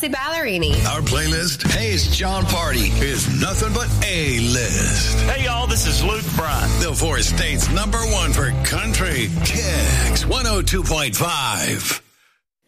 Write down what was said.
Kelsey Ballerini. Our playlist, Hey, it's John Party, is nothing but A-list. Hey, y'all, this is Luke Bryan. The four states #1 for country, Kicks 102.5.